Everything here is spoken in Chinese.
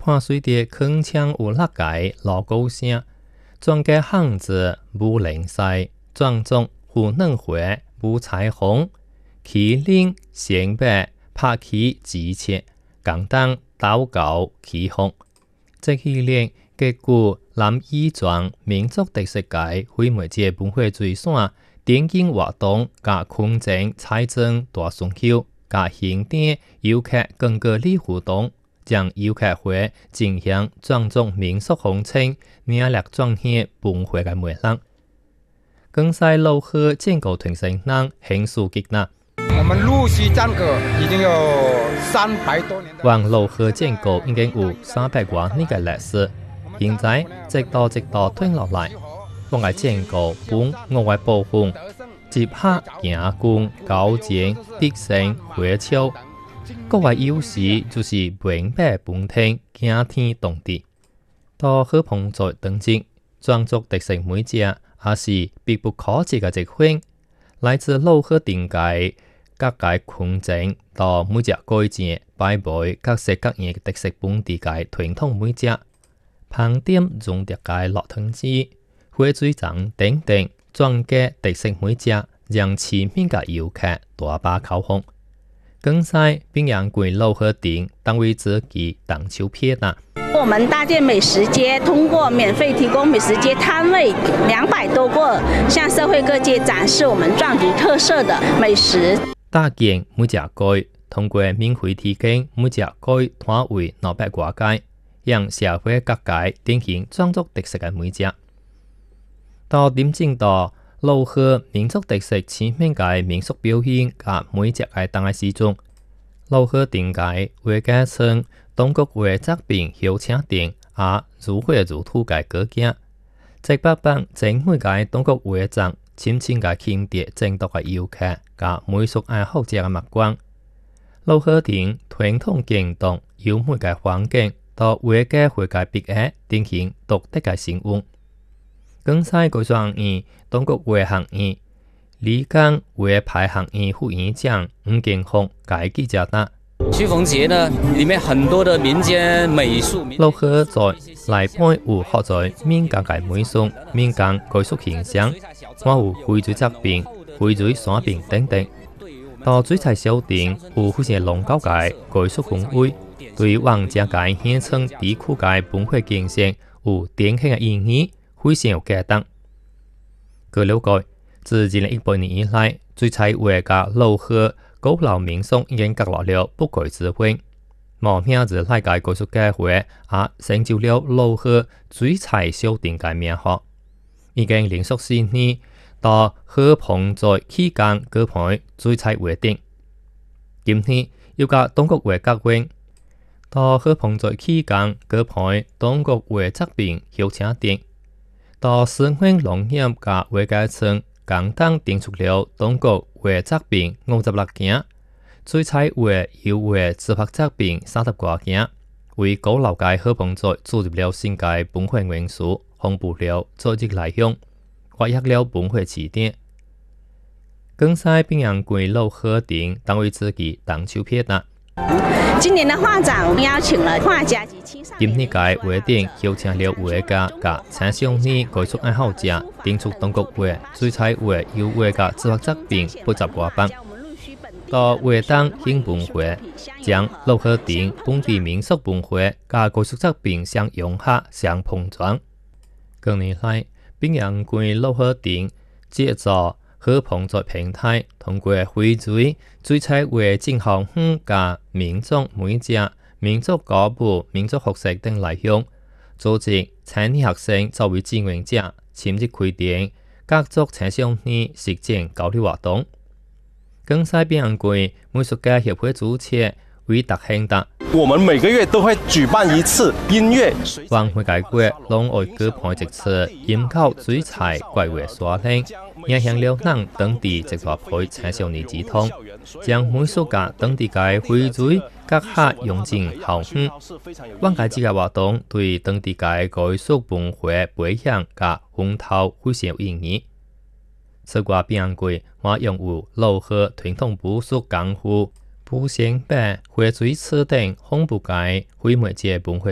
破碎的铿锵有力界锣鼓声，壮嘅巷子舞灵犀，壮中湖嫩花舞彩虹，麒麟仙白拍起机切，港灯祷告起哄。这系列结果南衣装民族特色界会媒节本会最线电竞活动加空前财政大顺口加现代游客更个力互动，将游客会进行庄重民俗风情，领略彰显本会嘅魅力。更西老河建构团成人很数极难。 我们陆续站个已经有300多年。 往老河建构已經有300多年嘅歷史，現在直到推落嚟，我嘅建構本我嘅部分，接客行工高尖德性回潮，各位優勢就是明白本聽驚天動地，到河旁在等級，莊族特色每隻也是必不可及嘅一環，來自老河定界。各界空間到每隻改正擺擺各式各樣嘅特色本地界傳統每隻烹點用特界落湯汁、火水粽等等，裝嘅特色每隻讓市民嘅遊客大把口紅。更西並讓貴老河店當為自己當手片啦。 我們搭建美食街，通過免費提供美食街攤位200多個，向社會各界展示我們壯族特色的美食。 搭建每隻街，通過免費提供每隻街攤位200多個，讓社會各界展現莊族特色嘅每隻。到點正到老河民族特色前面嘅民俗表演及每隻嘅當嘅時鐘，老河定界會加稱當局會責備邀請店啊如火如土嘅國家，即北北整每個當局會責深深嘅傾跌正獨嘅遊客及美術愛好者嘅目光。老河店傳統行動由每個環境到會嘅會嘅別嘅展現獨特嘅生活。更西嗰雙語當局會行語，李剛會派行語副院長吳建宏解記者答。 曲鳳節呢，裡面很多的民間美術。 老河在內邊有學在民間嘅美術、民間藝術形象，還有翡翠側邊、翡翠山邊等等。到水彩小店有非常龍高嘅藝術氛圍，對王家界縣城地區嘅本會建設有典型嘅意義，非常有價值。據了解，自2018年以來，水彩會嘅老河高樓民宿已經隔落了不改之會，無名字來嘅藝術家會也成就了老河水彩小店嘅名號，已經連續4年到河旁在期間舉辦水彩會展。今年又甲當局會革命，到河旁在期間舉辦當局會側邊邀請展，到市縣農業甲會改稱港燈定出了當局會側邊56件，水彩會又會自拍側邊30多件，為高樓界河旁在注入了新界本會元素，豐富了組織內容，活躍了本會詞典。更西並讓貴老河店當為自己當手片啦。 今年的畫展，我們邀請了畫家及青少年。 今年嘅會展邀請了畫家及青少年藝術愛好者，定出當局會、水彩會、有畫家自拍側邊80多版。到會當興本會，將老河店本地民俗本會加藝術側邊相融合、相碰撞。近年來，並讓貴老河店借助河旁在平台，通過翡翠、水彩會進行加民族美食、民族歌舞、民族服飾等內容，組織青年學生作為志願者，參與開展各族青少年實踐交流活動。更西邊洋貴美術家協會主席韋達興達， 我們每個月都會舉辦一次音樂。 往會解決攏愛舉辦一次音樂水彩怪畫刷領，影響了咱當地一大批青少年兒童，將美術家當地嘅翡翠結合用進校園。往屆這個活動對當地嘅藝術文化培養及熏陶非常有意義。此外，邊洋貴還擁有老河傳統武術功夫、捕仙板、火水池等恐怖界非媒介文化